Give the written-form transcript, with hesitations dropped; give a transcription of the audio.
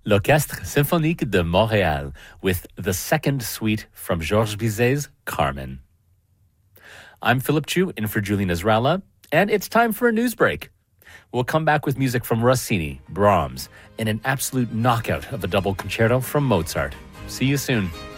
L'Orchestre Symphonique de Montréal with the second suite from Georges Bizet's Carmen. I'm Philip Chu, in for Julie Nasrallah, and it's time for a news break. We'll come back with music from Rossini, Brahms, and an absolute knockout of a double concerto from Mozart. See you soon.